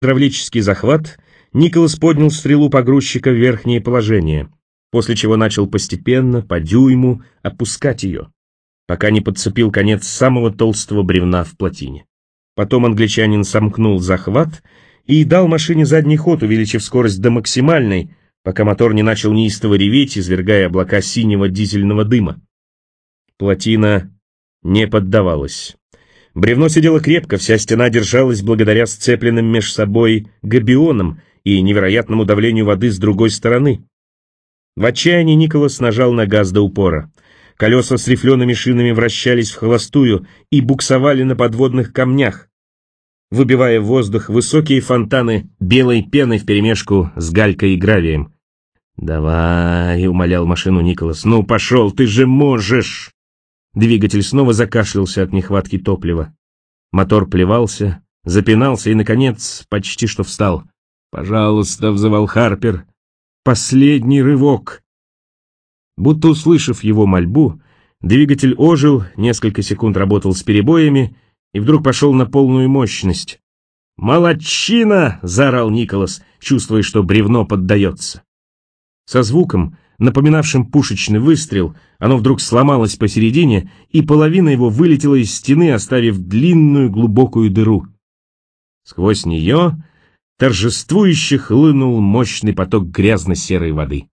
гидравлический захват, Николас поднял стрелу погрузчика в верхнее положение, после чего начал постепенно, по дюйму, опускать ее, пока не подцепил конец самого толстого бревна в плотине. Потом англичанин сомкнул захват и дал машине задний ход, увеличив скорость до максимальной, пока мотор не начал неистово реветь, извергая облака синего дизельного дыма. Плотина не поддавалась. Бревно сидело крепко, вся стена держалась благодаря сцепленным меж собой габионам и невероятному давлению воды с другой стороны. В отчаянии Николас нажал на газ до упора. Колеса с рифлеными шинами вращались в холостую и буксовали на подводных камнях, выбивая в воздух высокие фонтаны белой пены вперемешку с галькой и гравием. «Давай», — умолял машину Николас, — «ну пошел, ты же можешь!» Двигатель снова закашлялся от нехватки топлива. Мотор плевался, запинался и, наконец, почти что встал. «Пожалуйста», — взывал Харпер, — «последний рывок». Будто услышав его мольбу, двигатель ожил, несколько секунд работал с перебоями и вдруг пошел на полную мощность. «Молодчина!» — заорал Николас, чувствуя, что бревно поддается. Со звуком, напоминавшим пушечный выстрел, оно вдруг сломалось посередине, и половина его вылетела из стены, оставив длинную глубокую дыру. Сквозь нее торжествующе хлынул мощный поток грязно-серой воды.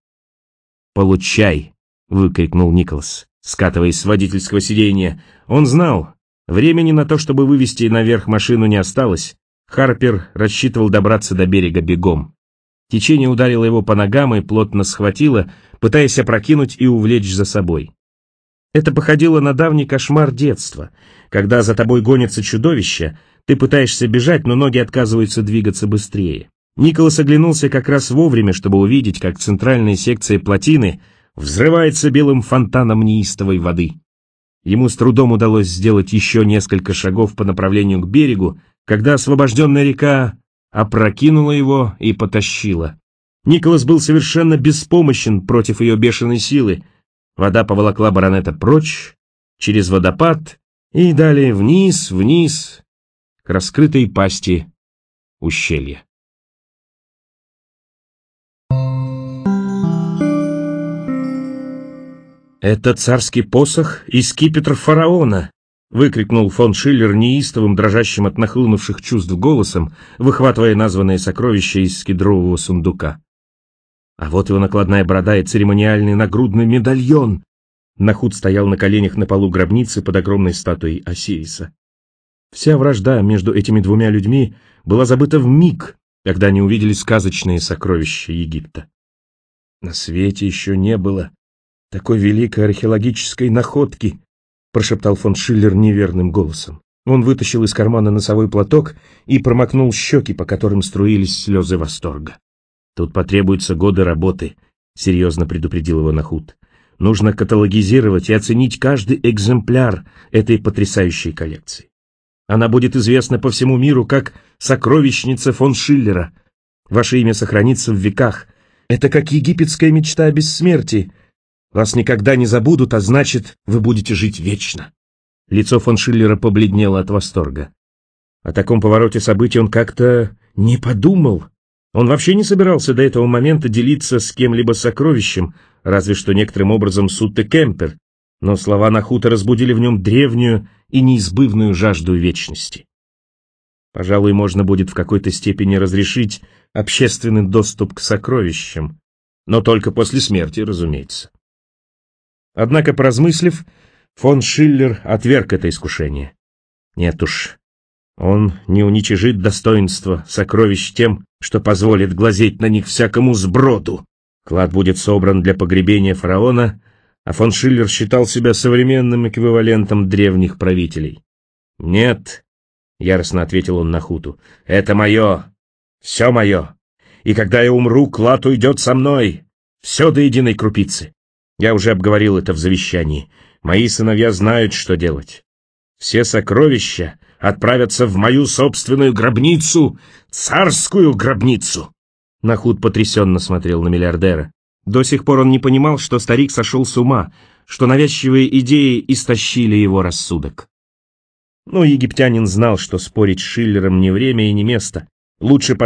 «Получай!» — выкрикнул Николас, скатываясь с водительского сиденья. Он знал, времени на то, чтобы вывести наверх машину, не осталось. Харпер рассчитывал добраться до берега бегом. Течение ударило его по ногам и плотно схватило, пытаясь опрокинуть и увлечь за собой. Это походило на давний кошмар детства, когда за тобой гонится чудовище, ты пытаешься бежать, но ноги отказываются двигаться быстрее. Николас оглянулся как раз вовремя, чтобы увидеть, как центральная секция плотины взрывается белым фонтаном неистовой воды. Ему с трудом удалось сделать еще несколько шагов по направлению к берегу, когда освобожденная река опрокинула его и потащила. Николас был совершенно беспомощен против ее бешеной силы. Вода поволокла баронета прочь, через водопад и далее вниз, вниз, к раскрытой пасти ущелья. «Это царский посох и скипетр фараона!» — выкрикнул фон Шиллер неистовым, дрожащим от нахлынувших чувств голосом, выхватывая названное сокровище из кедрового сундука. А вот его накладная борода и церемониальный нагрудный медальон. Нахут стоял на коленях на полу гробницы под огромной статуей Осириса. Вся вражда между этими двумя людьми была забыта вмиг, когда они увидели сказочные сокровища Египта. На свете еще не было такой великой археологической находки, прошептал фон Шиллер неверным голосом. Он вытащил из кармана носовой платок и промокнул щеки, по которым струились слезы восторга. «Тут потребуются годы работы», — серьезно предупредил его Нахут. «Нужно каталогизировать и оценить каждый экземпляр этой потрясающей коллекции. Она будет известна по всему миру как сокровищница фон Шиллера. Ваше имя сохранится в веках. Это как египетская мечта о бессмертии. Вас никогда не забудут, а значит, вы будете жить вечно». Лицо фон Шиллера побледнело от восторга. О таком повороте событий он как-то не подумал. Он вообще не собирался до этого момента делиться с кем-либо сокровищем, разве что некоторым образом с Утте Кемпер, но слова Нахута разбудили в нем древнюю и неизбывную жажду вечности. Пожалуй, можно будет в какой-то степени разрешить общественный доступ к сокровищам, но только после смерти, разумеется. Однако, поразмыслив, фон Шиллер отверг это искушение. Нет уж, он не уничижит достоинство сокровищ тем, что позволит глазеть на них всякому сброду. Клад будет собран для погребения фараона, а фон Шиллер считал себя современным эквивалентом древних правителей. «Нет», — яростно ответил он Нахуту, — «это мое, все мое, и когда я умру, клад уйдет со мной, все до единой крупицы. Я уже обговорил это в завещании. Мои сыновья знают, что делать. Все сокровища отправятся в мою собственную гробницу, царскую гробницу». Нахут потрясенно смотрел на миллиардера. До сих пор он не понимал, что старик сошел с ума, что навязчивые идеи истощили его рассудок. Но египтянин знал, что спорить с Шиллером не время и не место. Лучше